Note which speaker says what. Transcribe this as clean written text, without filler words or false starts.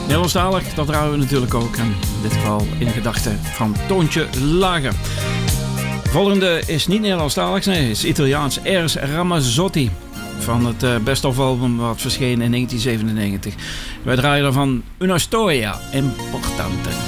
Speaker 1: Nederlandstalig, dat draaien we natuurlijk ook. En in dit geval in gedachten van Toontje Lager. Volgende is niet Nederlandstalig, nee, is Italiaans. Eros Ramazzotti. Van het Best of album wat verscheen in 1997. Wij draaien daarvan Una Storia Importante.